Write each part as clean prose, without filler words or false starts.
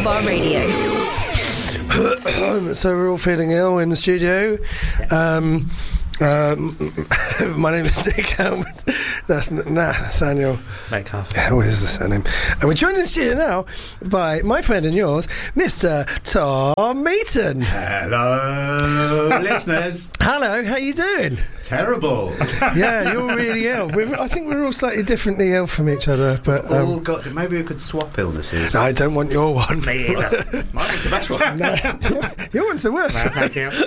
Bar Radio. So we're all feeling ill in the studio. My name is Nick Helmet. That's Nathaniel. What is the surname? And we're joined in the studio now by my friend and yours, Mr. Tom Meaton. Hello, listeners. Hello, how you doing? Terrible. Yeah, you're really ill. I think we're all slightly differently ill from each other, but maybe we could swap illnesses. I don't want your one. Me either. Mine's the best one. No, your one's the worst. No, thank you.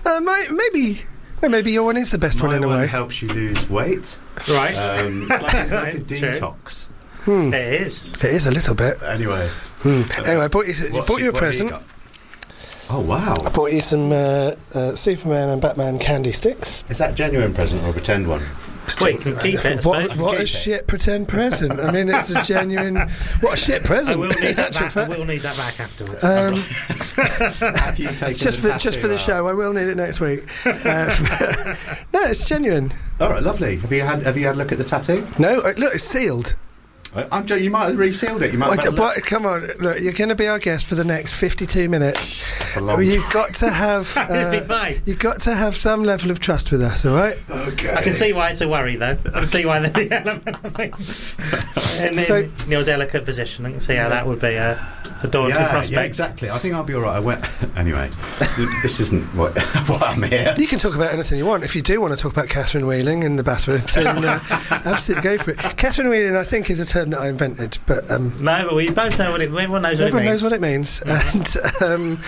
Maybe your one is the best one in a way. Mine helps you lose weight. Right. Like a detox. It is. It is a little bit. Anyway. Anyway, I bought you a present. Oh, wow. I bought you some Superman and Batman candy sticks. Is that a genuine present or a pretend one? Wait, you can keep it. What a shit pretend present. I mean, it's a genuine... What a shit present. I will need that back afterwards. Have you taken it's just for the show. I will need it next week. No, it's genuine. All right, lovely. Have you had a look at the tattoo? No, look, it's sealed. I'm joking, you might have resealed it. You might have come on, look, you're going to be our guest for the next 52 minutes. That's a long time. You've got to have you've got to have some level of trust with us, all right? Okay. I can see why it's a worry, though. I can see why the element of it. In your delicate position, I can see how that would be a daunting prospect. Yeah, exactly. I think I'll be all right. Anyway, this isn't what I'm here. You can talk about anything you want. If you do want to talk about Catherine Wheeling in the bathroom, then absolutely go for it. Catherine Wheeling, I think, is a term that I invented, but no, but we both know what it. Everyone knows what it means. Everyone knows what it means, and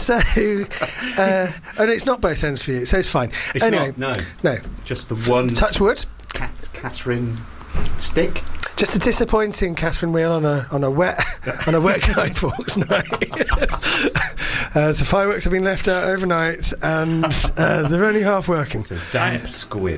and it's not both ends for you, so it's fine. It's anyway, not, no, just the one. Touch wood. Catherine stick. Just a disappointing Catherine Wheel on a wet Guy Fawkes night. The fireworks have been left out overnight, and they're only half working. It's a damp squib.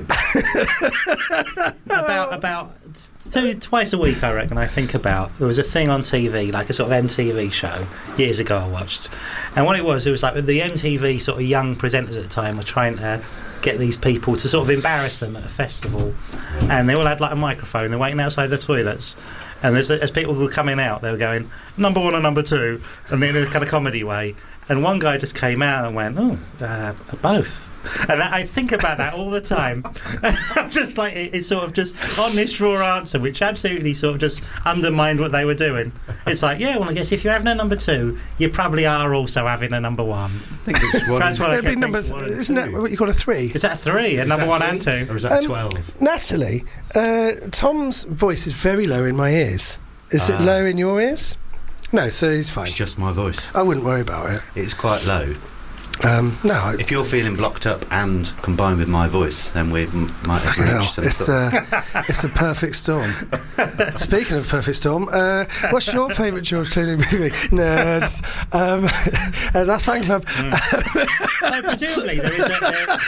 About twice a week, I reckon. I think about there was a thing on TV, like a sort of MTV show years ago. I watched, and what it was like the MTV sort of young presenters at the time were trying to get these people to sort of embarrass them at a festival, and they all had like a microphone. They're waiting outside the toilets, and as people were coming out, they were going number one and number two, and then in a kind of comedy way. And one guy just came out and went, both. And I think about that all the time. I'm just like, it's sort of just honest, raw answer, which absolutely sort of just undermined what they were doing. It's like, yeah, well, I guess if you're having a number two, you probably are also having a number one. I think it's one. That's what I kept thinking. Isn't that what you call a three? Is that a three? A number one and two? Or is that 12? Natalie, Tom's voice is very low in my ears. Is it low in your ears? No, so he's fine. It's just my voice. I wouldn't worry about it. It's quite low. No. If you're feeling blocked up and combined with my voice, then we might have reached some it's a perfect storm. Speaking of perfect storm, what's your favourite George Clooney movie? Nerds. That's Fan Club. So presumably there is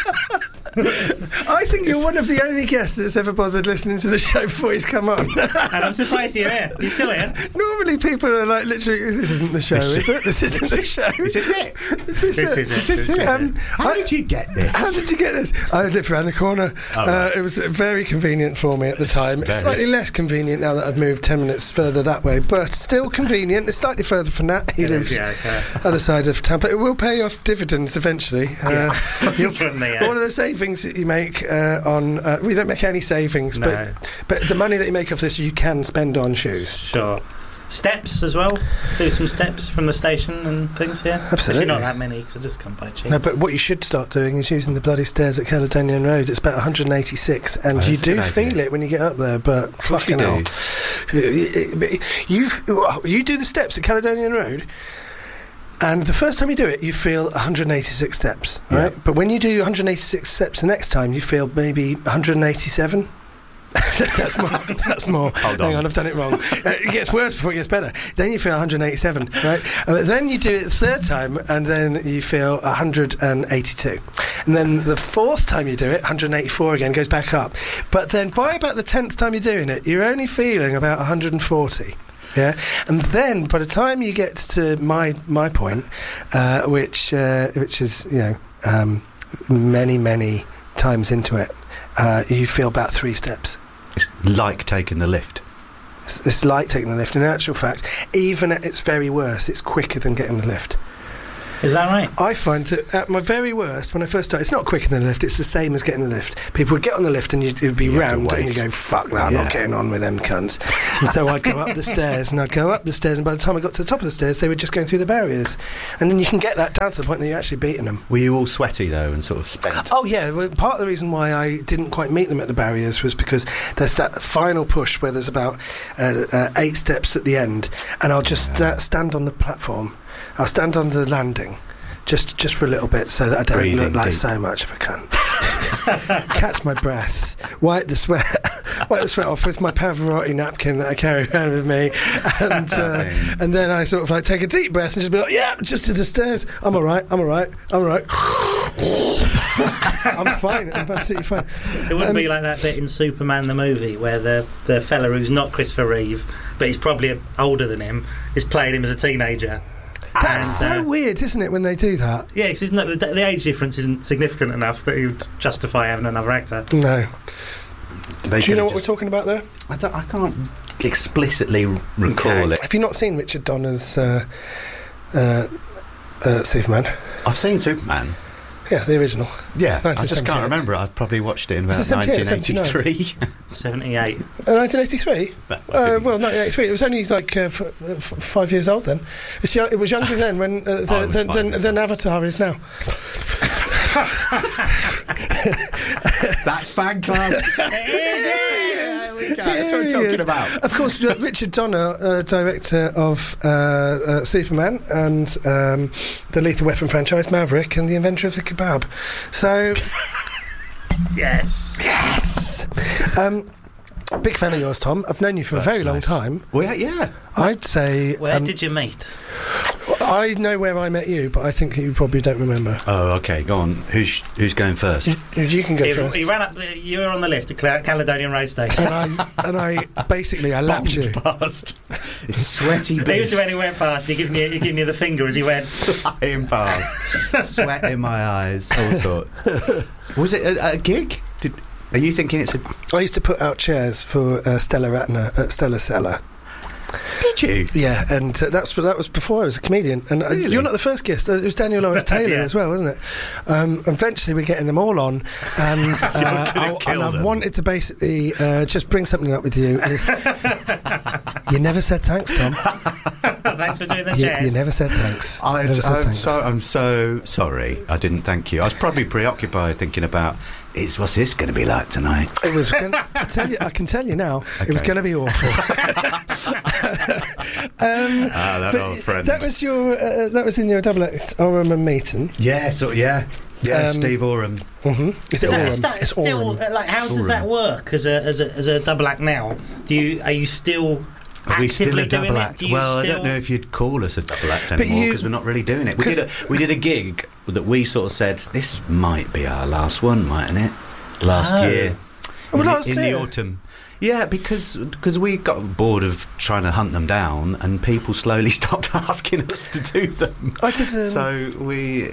I think you're one of the only guests that's ever bothered listening to the show before he's come on. And I'm surprised you're here. You're still here. Normally people are like, literally, this isn't the show, is it? This isn't the show. This is it. This is it. How did you get this? How did you get this? I live around the corner. Right. It was very convenient for me at the time. It's slightly less convenient now that I've moved 10 minutes further that way, but still convenient. It's slightly further for Nat. He lives other side of town, but it will pay off dividends eventually. All of the savings that you make we don't make any savings, but the money that you make off this you can spend on shoes. Sure. Steps as well. Do some steps from the station and things here. Absolutely. Actually, not that many because I just come by cheap. No, but what you should start doing is using the bloody stairs at Caledonian Road. It's about 186, and you do feel it when you get up there. But fucking hell, you do the steps at Caledonian Road. And the first time you do it, you feel 186 steps, right? But when you do 186 steps the next time, you feel maybe 187. That's more. Hang on, I've done it wrong. It gets worse before it gets better. Then you feel 187, right? Then you do it the third time, and then you feel 182. And then the fourth time you do it, 184 again, goes back up. But then by about the 10th time you're doing it, you're only feeling about 140. Yeah, and then by the time you get to my point, which is many times into it, you feel about 3 steps. It's like taking the lift. It's like taking the lift. In actual fact, even at its very worst, it's quicker than getting the lift. Is that right? I find that at my very worst, when I first started, it's not quicker than the lift, it's the same as getting the lift. People would get on the lift and it would be rammed, and you go, fuck no, I'm not getting on with them cunts. And so I'd go up the stairs, and by the time I got to the top of the stairs, they were just going through the barriers. And then you can get that down to the point that you're actually beating them. Were you all sweaty, though, and sort of spent? Oh, yeah. Well, part of the reason why I didn't quite meet them at the barriers was because there's that final push where there's about 8 steps at the end, and I'll just stand on the platform. I'll stand on the landing just for a little bit so that I don't look like so much of a cunt. Catch my breath, wipe the sweat off with my Pavarotti napkin that I carry around with me, and then I sort of like take a deep breath and just be like, yeah, just to the stairs. I'm all right. I'm fine. I'm absolutely fine. It wouldn't be like that bit in Superman the movie where the fella who's not Christopher Reeve, but he's probably older than him, is playing him as a teenager. That's so weird, isn't it, when they do that? Yeah, because the age difference isn't significant enough that he would justify having another actor. No. Do you know what we're talking about there? I can't explicitly recall it. Have you not seen Richard Donner's Superman? I've seen Superman. Yeah, the original. Yeah, I just can't remember. I've probably watched it in about 1983. 78. 1983? Well, 1983. It was only like 5 years old then. It was younger then than Avatar is now. That's fan club. That's what we're talking about. Of course, Richard Donner, director of Superman and the Lethal Weapon franchise, Maverick, and the inventor of the kebab. So, yes. Big fan of yours, Tom. I've known you for a very long time. Well, yeah. I'd say. Where did you meet? I know where I met you, but I think you probably don't remember. Oh, okay. Go on. Who's going first? You can go first. He ran up. You were on the lift at Caledonian Road Station, and I basically lapped you past. It's sweaty. He when he went past, he giving you the finger as he went flying past, sweat in my eyes, all sorts. Was it a gig? Are you thinking it's a? I used to put out chairs for Stella Ratner at Stella Cellar. Did you? Yeah, and that was before I was a comedian. And really? You're not the first guest. It was Daniel Lawrence Taylor as well, wasn't it? Eventually, we're getting them all on, and I wanted to basically just bring something up with you. You never said thanks, Tom. Thanks for doing the chairs. You never said thanks. I'm so sorry. I didn't thank you. I was probably preoccupied thinking about. What's this going to be like tonight? It was. I can tell you now. Okay. It was going to be awful. That old friend. That was in your double act, Oram and Meaton. Yeah. Steve Oram. Mm-hmm. Is it Oram? It's still like how does that work as a double act now? Are you still? Are we still a double act? I don't know if you'd call us a double act anymore because we're not really doing it. We did a gig that we sort of said this might be our last one, mightn't it? Last year, in the autumn. Yeah, because we got bored of trying to hunt them down, and people slowly stopped asking us to do them. So we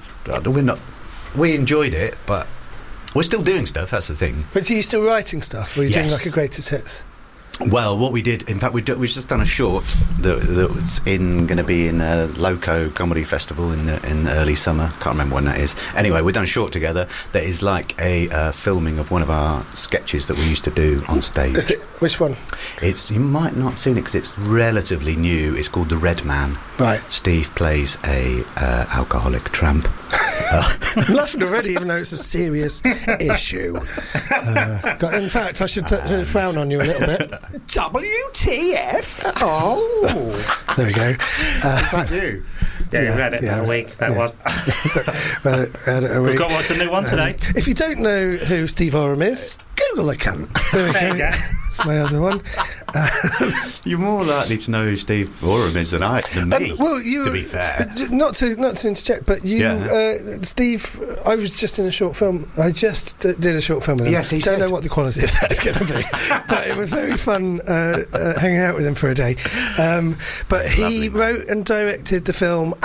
enjoyed it, but we're still doing stuff. That's the thing. But are you still writing stuff? Or are you doing like a greatest hits? Well, what we did, in fact, we've just done a short that's going to be in a Loco Comedy Festival in the early summer. Can't remember when that is. Anyway, we've done a short together that is like a filming of one of our sketches that we used to do on stage. Is it? Which one? You might not have seen it because it's relatively new. It's called The Red Man. Right. Steve plays a alcoholic tramp. I'm laughing already, even though it's a serious issue. In fact, I should frown on you a little bit. WTF? Oh, there we go. Is that you? Yeah, you've had it a week. That one. had it a week. We've got what's a new one today. If you don't know who Steve Oram is, Google the cunt. There we go. That's my other one. You're more likely to know who Steve Oram is than me. To be fair, not to interject, but Steve. I was just in a short film. I just did a short film with him. Yes, don't know what the quality of that's going to be, but it was very fun hanging out with him for a day. But he wrote and directed the film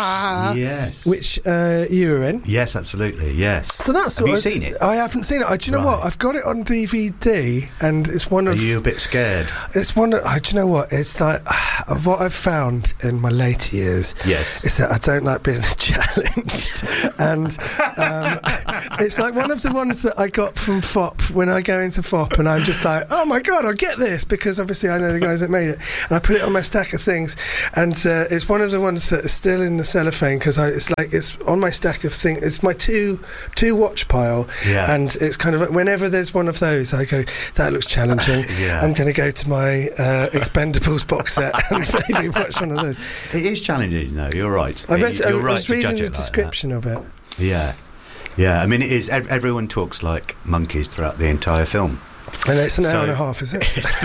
Yes. Which you were in. Yes, absolutely. Yes. So that's Have you seen it? I haven't seen it. Do you know what? I've got it on DVD, and it's one of. Are you a bit scared? It's one of. Do you know what? It's like what I've found in my later years. Yes. Is that I don't like being challenged, and it's like one of the ones that I got from FOP when I go into FOP, and I'm just like, oh my god, I'll get this because obviously I know the guys that made it, and I put it on my stack of things, and it's one of the ones that is still in the cellophane because it's on my stack of things. It's my two watch pile, and it's kind of whenever there's one of those, I go, that looks challenging. I'm going to go to my Expendables box set and maybe watch one of those. It is challenging, though. You're right. I was reading the description of it. Yeah. I mean, it is. Everyone talks like monkeys throughout the entire film. And it's an hour and a half, is it?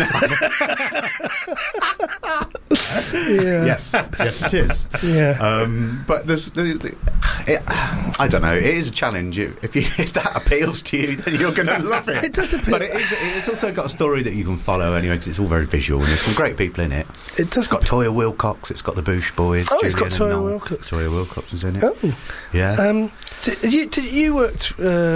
Yes, it is. Yeah. But there's I don't know. It is a challenge. If that appeals to you, then you're going to love it. It does appeal. But it's also got a story that you can follow anyway, because it's all very visual and there's some great people in it. It's got Toyah Willcox. It's got the Bush Boys. Oh, it's got Toyah Willcox. Toyah Willcox is in it. Oh, yeah. You worked?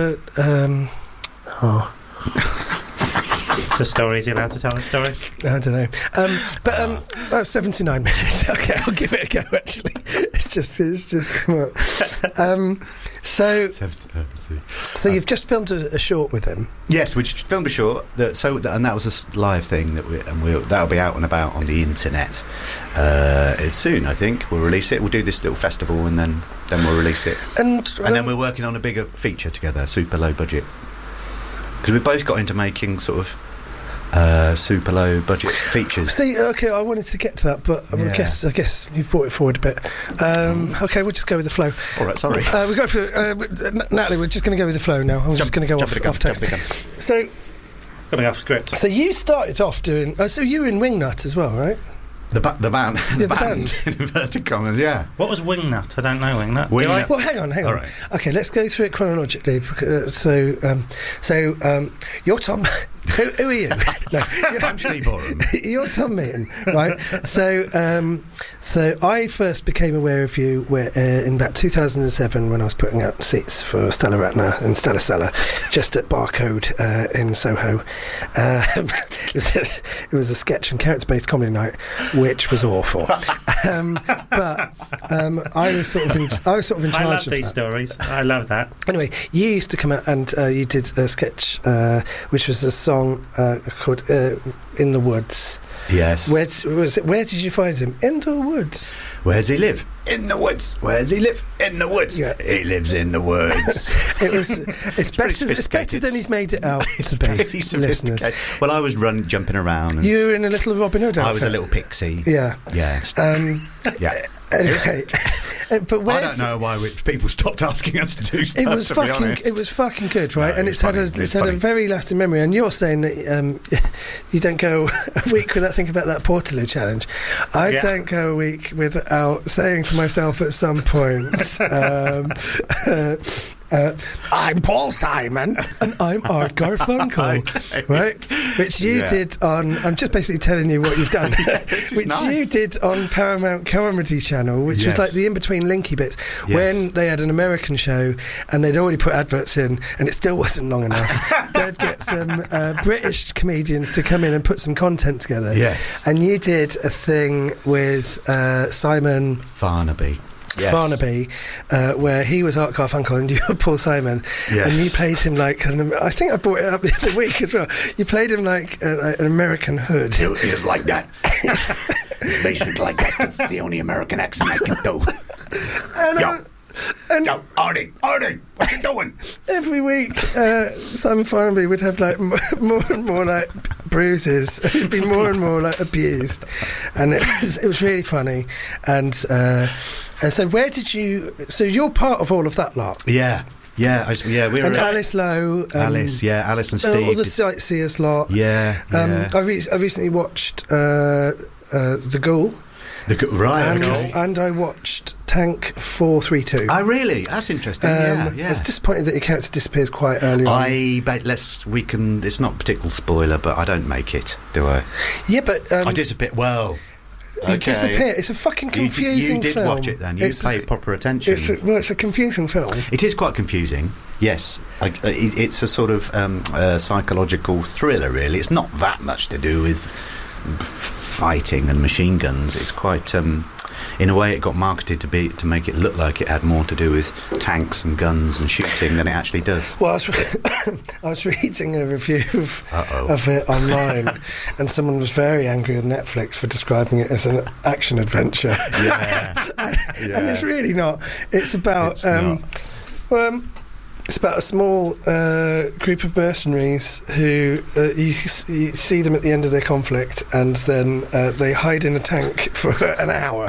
The story, is he allowed to tell a story? I don't know. About 79 minutes. Okay, I'll give it a go. Actually, it's just come up. So you've just filmed a short with him. Yes, we just filmed a short. And that was a live thing that'll be out and about on the internet. It's soon, I think. We'll release it. We'll do this little festival and then we'll release it. And then we're working on a bigger feature together, super low budget. Because we both got into making sort of super low budget features. See, okay, I wanted to get to that, but I guess you've brought it forward a bit. Okay, we'll just go with the flow. All right, sorry. We go for Natalie. We're just going to go with the flow now. I'm just going to go off text. So, coming off script. So you started off doing. So you were in Wingnut as well, right? The band. The band. In inverted commas, yeah. What was Wingnut? I don't know Wingnut. Well, hang on. All right. Okay, let's go through it chronologically. So you're Tom. Who are you? No, I'm Steve Borum. You're Tom Meaton, right? So I first became aware of you in about 2007 when I was putting out seats for Stella Ratner and Stella Cellar, just at Barcode in Soho. It was a sketch and character-based comedy night, which was awful. But I was sort of in charge of that. I love these stories. I love that. Anyway, you used to come out and you did a sketch, which was a song called In the Woods. Yes. Where did you find him? In the woods. Where does he live? In the woods. Where does he live? In the woods. Yeah. He lives in the woods. It's better than he's made it out to be, listeners. Well, I was jumping around. You were in a little Robin Hood outfit. I was a little pixie. Yeah. Yeah. Yeah. Anyway, but I don't know why people stopped asking us to do stuff. It was fucking good, right? No, and it's had a very lasting memory. And you're saying that you don't go a week without thinking about that Portaloo challenge. I don't go a week without saying to myself at some point, I'm Paul Simon and I'm Art Garfunkel. Okay. Right? Which you did on. I'm just basically telling you what you've done. Which you did on Paramount Comedy Channel, which was like the in-between linky bits when they had an American show and they'd already put adverts in and it still wasn't long enough. They'd get some British comedians to come in and put some content together. Yes. And you did a thing with Simon Farnaby. Yes. Farnaby, where he was Art Garfunkel and you were Paul Simon, and you played him like I think I brought it up the other week as well. You played him like an American hood. It is like that. It's basically like that. It's the only American accent I can do. Yo, Artie, what you doing? Every week, Simon Farnaby would have like more and more like bruises. He'd be more and more like abused, and it was really funny. And so, where did you? So you're part of all of that lot. Yeah. We were. And Alice Lowe. Alice and Steve. All the sightseers lot. Yeah. I recently watched The Ghoul. And I watched Tank 432. Oh, really? That's interesting. I was disappointed that your character disappears quite early on. It's not a particular spoiler, but I don't make it, do I? Yeah, but I disappear. Well, You disappear. It's a fucking confusing film. You did watch it then. You paid proper attention. It's a confusing film. It is quite confusing. Yes, it's a sort of psychological thriller. Really, it's not that much to do with fighting and machine guns. It's quite. In a way, it got marketed to make it look like it had more to do with tanks and guns and shooting than it actually does. Well, I was reading a review of it online, and someone was very angry with Netflix for describing it as an action adventure. Yeah, and it's really not. It's about it's about a small group of mercenaries who you see them at the end of their conflict, and then they hide in a tank for an hour.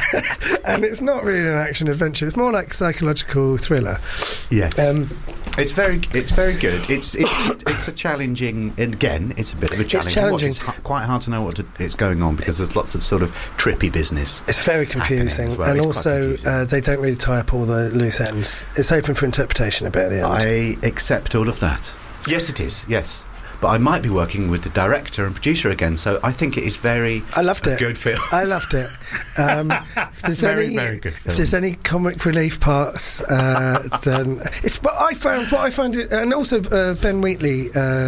And it's not really an action adventure. It's more like a psychological thriller. Yes. It's very good. It's a challenging, and again, it's a bit of a challenge. It's challenging. It's quite hard to know it's going on because there's lots of sort of trippy business. It's very confusing, well. And it's also they don't really tie up all the loose ends. It's open for interpretation a bit at the end. I accept all of that. Yes, it is. Yes. But I might be working with the director and producer again, so I think it is very good film. I loved it. If there's very good film. If there's any comic relief parts, then it's. But I found it, and also Ben Wheatley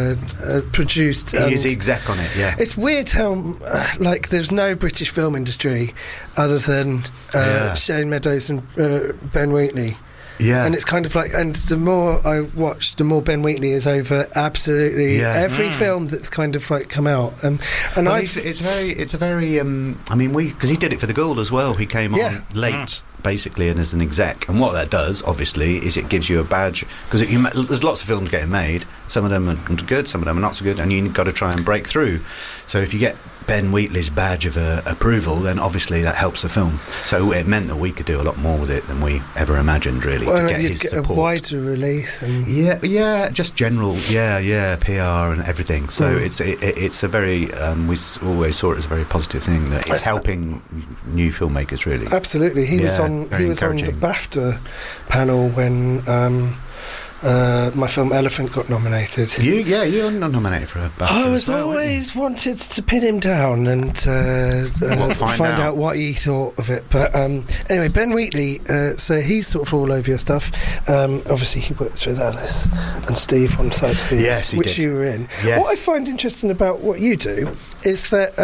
produced. He's the exec on it. Yeah. It's weird how there's no British film industry other than Shane Meadows and Ben Wheatley. Yeah, and it's kind of like, and the more I watch, the more Ben Wheatley is over absolutely every film that's kind of like come out. And well, it's a very. I mean, because he did it for The Gould as well. He came on late, basically, and as an exec. And what that does, obviously, is it gives you a badge, because there's lots of films getting made. Some of them are good, some of them are not so good, and you've got to try and break through. So if you get Ben Wheatley's badge of approval, then obviously that helps the film. So it meant that we could do a lot more with it than we ever imagined, really, to get his support. A wider release. And just general, PR and everything. So it's a very, we always saw it as a very positive thing, that it's helping new filmmakers, really. Absolutely. He was on the BAFTA panel when... my film Elephant got nominated. You're nominated for a BAFTA. I was always wanted to pin him down and find out what he thought of it. But anyway, Ben Wheatley, so he's sort of all over your stuff. Obviously, he worked with Alice and Steve on Sightseers, which you were in. Yes. What I find interesting about what you do is that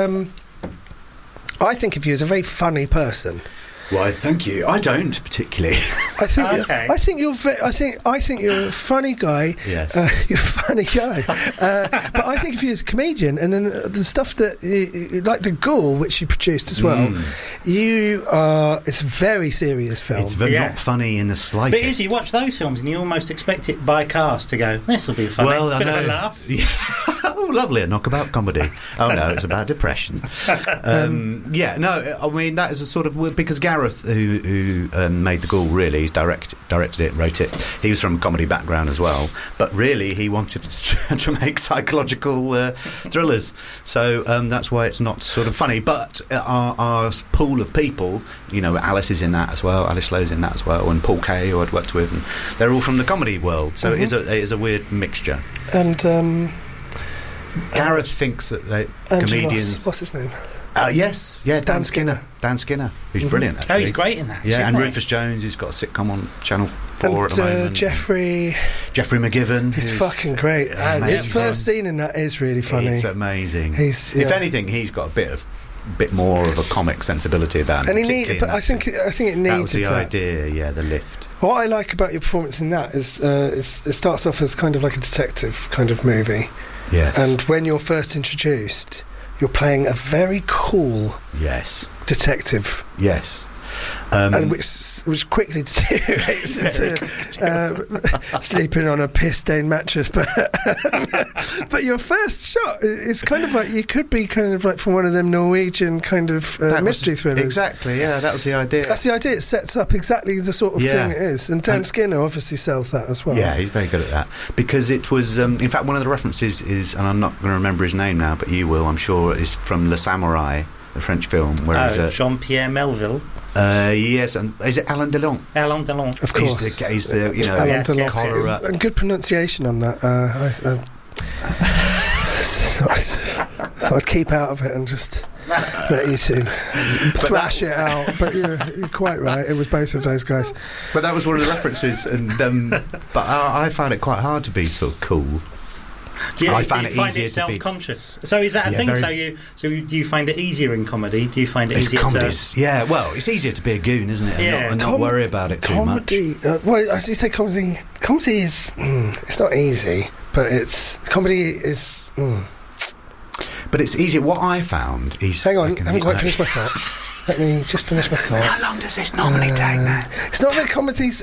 I think of you as a very funny person. Why, thank you. I don't particularly. I think you're a funny guy. Yes. You're a funny guy. But I think of you as a comedian, and then the stuff that like The Ghoul, which you produced as well. It's a very serious film. It's not funny in the slightest. But you watch those films and you almost expect it by cast to go, this will be funny. Well, I know. Bit of a laugh. Yeah. Oh, lovely, a knockabout comedy. Oh no, it's about depression. I mean, that is a sort of, because Gareth, who made The Ghoul, really, he's directed it, wrote it. He was from a comedy background as well, but really he wanted to make psychological thrillers. So that's why it's not sort of funny. But our pool of people, Alice is in that as well. Alice Lowe's in that as well, and Paul Kay, who I'd worked with, and they're all from the comedy world. So it is a weird mixture. And Gareth thinks that comedians. What's his name? Yes, Dan Skinner. Dan Skinner, who's brilliant, actually. Oh, he's great in that. Yeah, and Rufus Jones, who's got a sitcom on Channel 4 at the moment. Jeffrey McGivern. He's fucking great. His first scene in that is really funny. It's amazing. If anything, he's got a bit more of a comic sensibility about him. And I think it needs that was the idea, the lift. What I like about your performance in that is it starts off as kind of like a detective kind of movie. Yes. And when you're first introduced, you're playing a very cool detective. Yes. And which quickly deteriorates into sleeping on a piss-stained mattress. But your first shot, it's kind of like you could be kind of like from one of them Norwegian kind of mystery thrillers. Exactly, yeah, that was the idea. That's the idea. It sets up exactly the sort of thing it is. And Dan Skinner obviously sells that as well. Yeah, he's very good at that. Because it was, in fact, one of the references is, and I'm not going to remember his name now, but you will, I'm sure, is from Le Samouraï, the French film. Where Jean-Pierre Melville. Yes, and is it Alain Delon? Alain Delon, of course. He's the Alain Delon. Cholera. And good pronunciation on that. I'd keep out of it and just let you two thrash it out. But you're quite right. It was both of those guys. But that was one of the references, and but I found it quite hard to be sort of cool. I found it easier to self-conscious. So is that a thing? So do you find it easier in comedy? Do you find it easier to? Yeah, well, it's easier to be a goon, isn't it? And not worry about it too much. Well, as you say, comedy is it's not easy, but comedy is. But it's easier. What I found is. Hang on, I haven't quite finished my thought. Let me just finish my thought. How long does this normally take, then? It's not that comedy's